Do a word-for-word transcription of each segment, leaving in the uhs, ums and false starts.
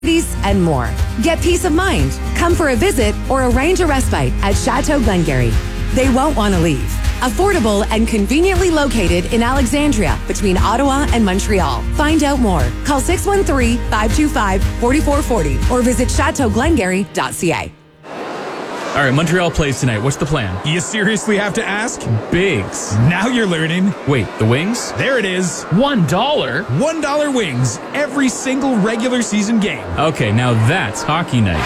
and more. Get peace of mind. Come for a visit or arrange a respite at Chateau Glengarry. They won't want to leave. Affordable and conveniently located in Alexandria between Ottawa and Montreal. Find out more. Call six one three, five two five, four four four zero or visit chateau glengarry dot c a. All right, Montreal plays tonight. What's the plan? You seriously have to ask? Bigs. Now you're learning. Wait, the wings? There it is. One dollar? One dollar wings. Every single regular season game. Okay, now that's hockey night.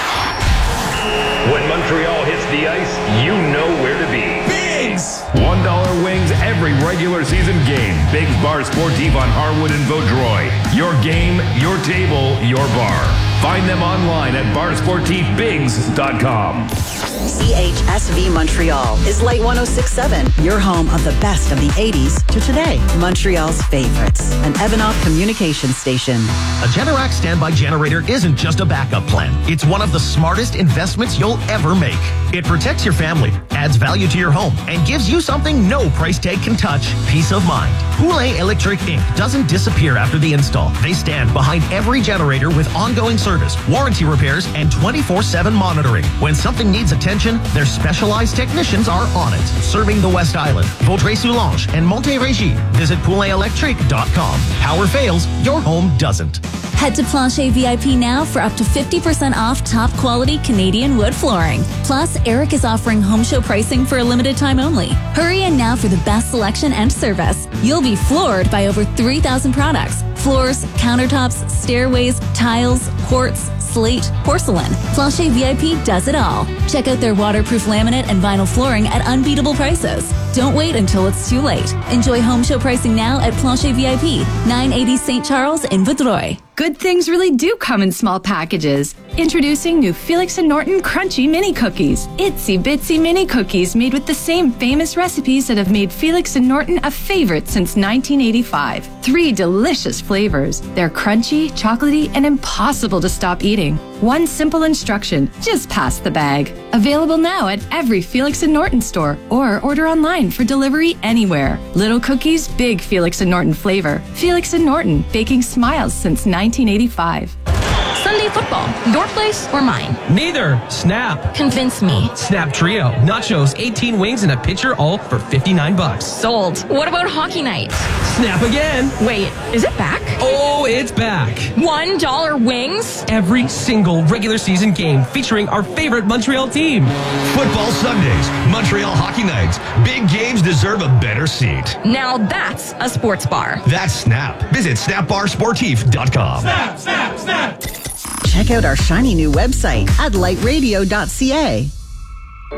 When Montreal hits the ice, you know where to be. Bigs! One dollar wings every regular season game. Bigs Bar Sportif on Harwood and Vaudreuil. Your game, your table, your bar. Find them online at bar sportif bigs dot com. C H S V Montreal is Light one oh six point seven, your home of the best of the eighties to today. Montreal's favorites, an Evanoff communication station. A Generac standby generator isn't just a backup plan. It's one of the smartest investments you'll ever make. It protects your family, adds value to your home, and gives you something no price tag can touch: peace of mind. Poulet Electric Incorporated doesn't disappear after the install. They stand behind every generator with ongoing service, warranty repairs, and twenty-four seven monitoring. When something needs attention, their specialized technicians are on it. Serving the West Island, Vaudreuil-Soulanges, and Montérégie. Visit poulet electric dot com. Power fails, your home doesn't. Head to Plancher V I P now for up to fifty percent off top quality Canadian wood flooring. Plus, Eric is offering home show pricing for a limited time only. Hurry in now for the best selection and service. You'll be floored by over three thousand products. Floors, countertops, stairways, tiles, quartz, slate, porcelain. Plancher V I P does it all. Check out their waterproof laminate and vinyl flooring at unbeatable prices. Don't wait until it's too late. Enjoy home show pricing now at Plancher V I P, nine eighty Saint Charles in Vaudreuil. Good things really do come in small packages. Introducing new Felix and Norton Crunchy Mini Cookies. Itsy bitsy mini cookies made with the same famous recipes that have made Felix and Norton a favorite since nineteen eighty-five. Three delicious flavors. They're crunchy, chocolatey, and impossible to stop eating. One simple instruction: just pass the bag. Available now at every Felix and Norton store or order online for delivery anywhere. Little cookies, big Felix and Norton flavor. Felix and Norton, baking smiles since nineteen eighty-five. Sunday football, your place or mine? Neither. Snap. Convince me. Snap Trio. Nachos, eighteen wings, and a pitcher, all for fifty-nine bucks. Sold. What about hockey night? Snap again. Wait, is it back? Oh, it's back. One dollar wings? Every single regular season game featuring our favorite Montreal team. Football Sundays, Montreal hockey nights. Big games deserve a better seat. Now that's a sports bar. That's Snap. Visit snap bar sportif dot com. Snap, snap, snap. Check out our shiny new website at light radio dot c a.